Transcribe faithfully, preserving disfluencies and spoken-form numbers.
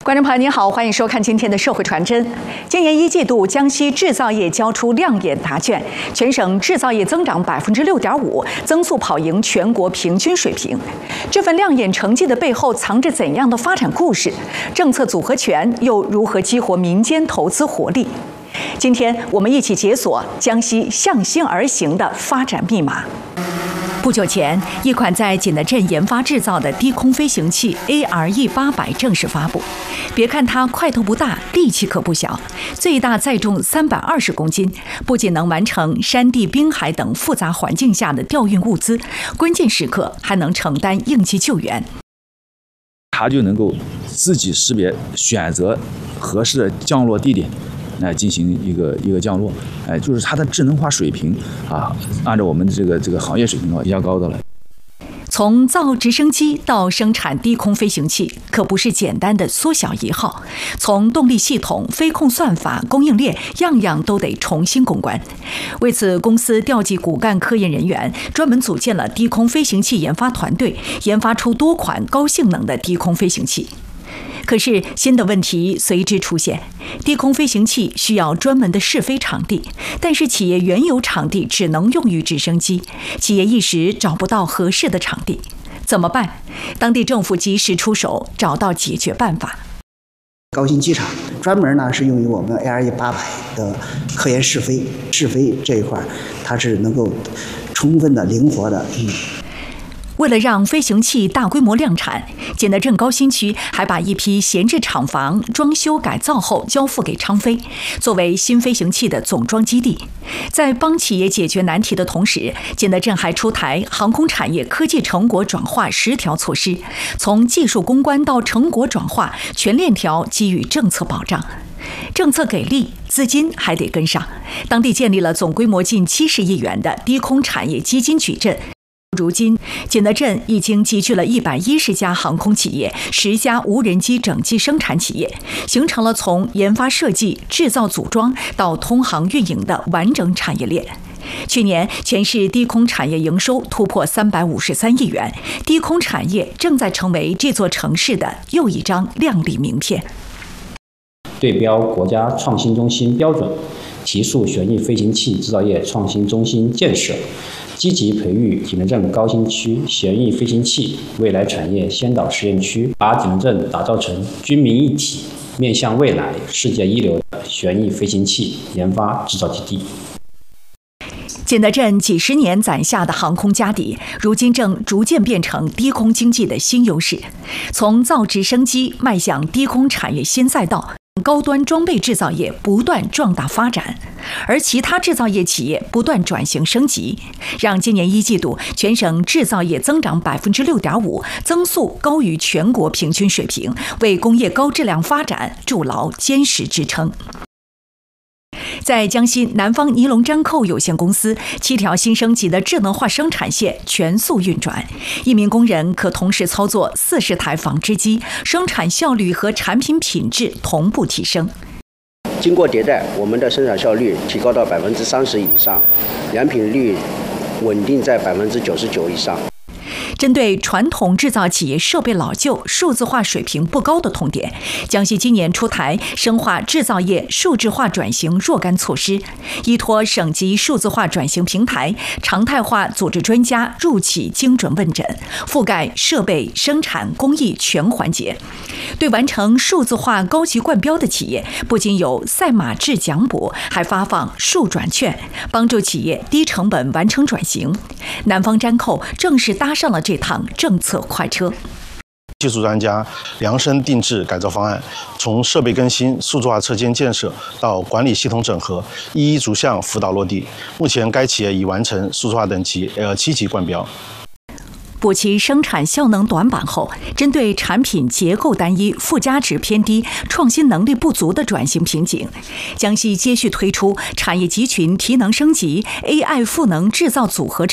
观众朋友您好，欢迎收看今天的社会传真。今年一季度，江西制造业交出亮眼答卷，全省制造业增长百分之六点五，增速跑赢全国平均水平。这份亮眼成绩的背后藏着怎样的发展故事？政策组合拳又如何激活民间投资活力？今天我们一起解锁江西向心而行的发展密码。不久前，一款在景德镇研发制造的低空飞行器 A R E 八百正式发布。别看它块头不大，力气可不小，最大载重三百二十公斤，不仅能完成山地、滨海等复杂环境下的调运物资，关键时刻还能承担应急救援。 它就能够自己识别、选择合适的降落地点。来进行一个一个降落，哎，就是它的智能化水平啊，按照我们这个这个行业水平的话，比较高的了。 从造直升机到生产低空飞行器，可不是简单的缩小一号。从动力系统、飞控算法、供应链，样样都得重新攻关。为此，公司调集骨干科研人员，专门组建了低空飞行器研发团队，研发出多款高性能的低空飞行器。可是新的问题随之出现，低空飞行器需要专门的试飞场地，但是企业原有场地只能用于直升机，企业一时找不到合适的场地，怎么办？当地政府及时出手，找到解决办法。 高新机场专门呢是用于我们 A R E 八百的科研试飞，试飞这一块它是能够充分的、灵活的。嗯为了让飞行器大规模量产，景德镇高新区还把一批闲置厂房装修改造后交付给昌飞，作为新飞行器的总装基地。在帮企业解决难题的同时，景德镇还出台航空产业科技成果转化十条措施，从技术攻关到成果转化，全链条给予政策保障。政策给力，资金还得跟上。当地建立了总规模近七十亿元的低空产业基金矩阵。如今，景德镇已经集聚了一百一十家航空企业、十家无人机整机生产企业，形成了从研发设计、制造组装到通航运营的完整产业链。去年，全市低空产业营收突破三百五十三亿元，低空产业正在成为这座城市的又一张亮丽名片。 对标国家创新中心标准，提速旋翼飞行器制造业创新中心建设。积极培育景德镇高新区旋翼飞行器未来产业先导实验区，把景德镇打造成军民一体、面向未来、世界一流的旋翼飞行器研发制造基地。 景德镇几十年攒下的航空家底，如今正逐渐变成低空经济的新优势。从造直升机迈向低空产业新赛道。高端装备制造业不断壮大发展，而其他制造业企业不断转型升级，让今年一季度全省制造业增长百分之六点五，增速高于全国平均水平，为工业高质量发展筑牢坚实支撑。在江西南方尼龙粘扣有限公司，七条新升级的智能化生产线全速运转，一名工人可同时操作四十台纺织机，生产效率和产品品质同步提升。 经过迭代，我们的生产效率提高到百分之三十以上，良品率稳定在百分之九十九以上。 针对传统制造企业设备老旧、数字化水平不高的痛点，江西今年出台深化制造业数字化转型若干措施，依托省级数字化转型平台，常态化组织专家入企精准问诊，覆盖设备、生产、工艺全环节。对完成数字化高级冠标的企业，不仅有赛马制奖补，还发放数转券，帮助企业低成本完成转型。南方粘扣正式搭上了这趟政策快车。 技术专家量身定制改造方案，从设备更新、数字化车间建设到管理系统整合，一一逐项辅导落地。目前，该企业已完成数字化等级 L 七级冠标。 补齐生产效能短板后，针对产品结构单一、附加值偏低、创新能力不足的转型瓶颈，江西接续推出产业集群提能升级、A I 赋能制造组合